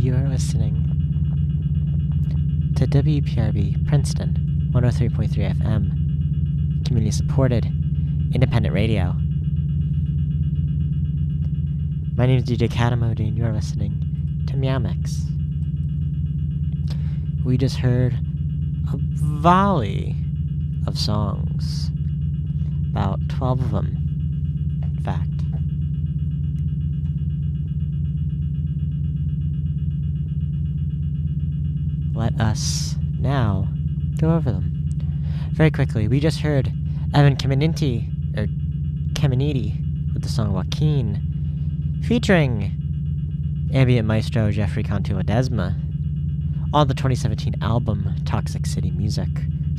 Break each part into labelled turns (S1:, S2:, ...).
S1: You are listening to WPRB Princeton 103.3 FM, community supported, independent radio. My name is DJ Katamodi, and you are listening to Meow Mix. We just heard a volley of songs, about 12 of them, in fact. Let us now go over them. Very quickly, we just heard Evan Caminiti with the song Joaquin, featuring ambient maestro Jeffrey Cantu Ledesma on the 2017 album Toxic City Music.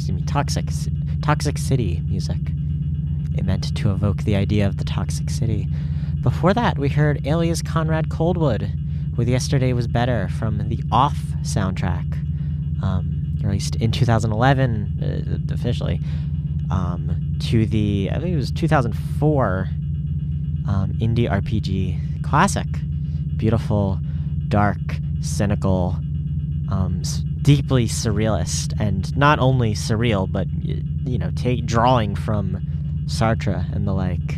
S1: Toxic City Music. It meant to evoke the idea of the toxic city. Before that, we heard Alias Conrad Coldwood with Yesterday Was Better from the Off soundtrack, released in 2011, officially, to the, I think it was 2004, indie RPG classic. Beautiful, dark, cynical, deeply surrealist, and not only surreal, but, drawing from Sartre and the like.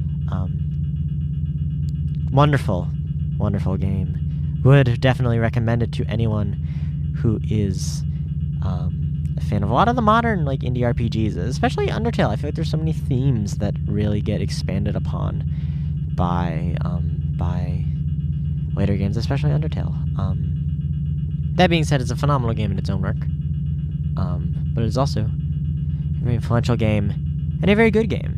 S1: Wonderful, wonderful game. Would definitely recommend it to anyone who is a fan of a lot of the modern indie RPGs, especially Undertale. I feel like there's so many themes that really get expanded upon by later games, especially Undertale. That being said, it's a phenomenal game in its own work, but it's also a very influential game and a very good game.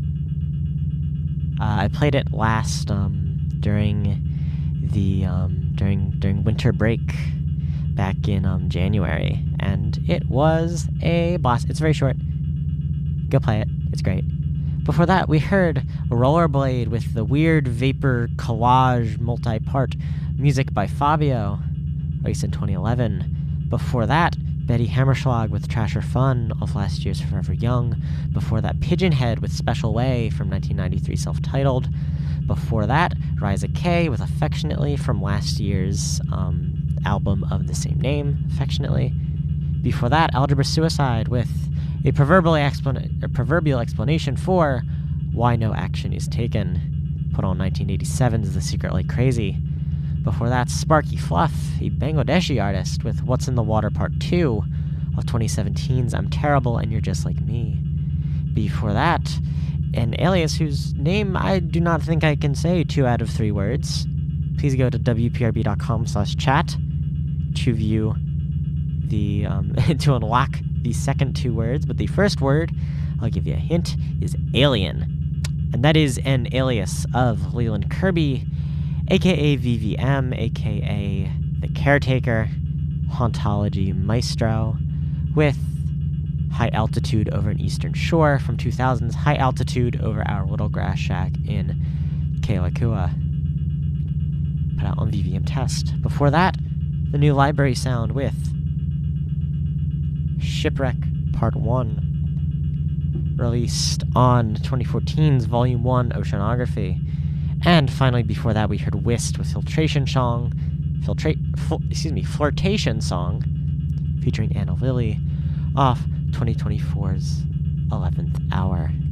S1: I played it last during winter break back in January, and it was a blast. It's very short. Go play it. It's great. Before that, we heard Rollerblade with the weird vapor collage multi-part music by Fabio, released in 2011. Before that, Betty Hammerschlag with Trasher Fun off last year's Forever Young. Before that, Pigeonhead with Special Way from 1993 self-titled. Before that, Ryza K with Affectionately from last year's album of the same name, Affectionately. Before that, Algebra Suicide with a proverbial explanation for why no action is taken, put on 1987's The Secret Like Crazy. Before that, Sparky Fluff, a Bangladeshi artist, with What's in the Water Part 2 of 2017's I'm Terrible and You're Just Like Me. Before that, an alias whose name I do not think I can say 2 out of 3 words. Please go to wprb.com/chat to view the, to unlock the second 2 words, but the first word, I'll give you a hint, is Alien. And that is an alias of Leland Kirby, aka VVM, aka The Caretaker, Hauntology Maestro, with High Altitude Over an Eastern Shore from 2000's High Altitude Over Our Little Grass Shack in Kealakua, put out on VVM Test. Before that, the new library sound with Shipwreck Part 1, released on 2014's Volume 1 Oceanography. And finally, before that, we heard Whist with Flirtation Song, featuring Anna Lily, off 2024's 11th Hour.